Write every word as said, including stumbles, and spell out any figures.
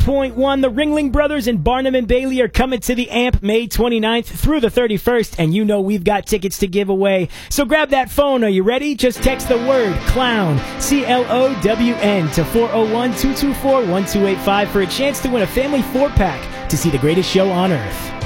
point one. The Ringling Brothers and Barnum and Bailey are coming to the Amp May twenty-ninth through the thirty-first, and you know we've got tickets to give away. So grab that phone. Are you ready? Just text the word CLOWN, C L O W N, to four oh one, two two four, one two eight five for a chance to win a family four-pack to see the greatest show on earth.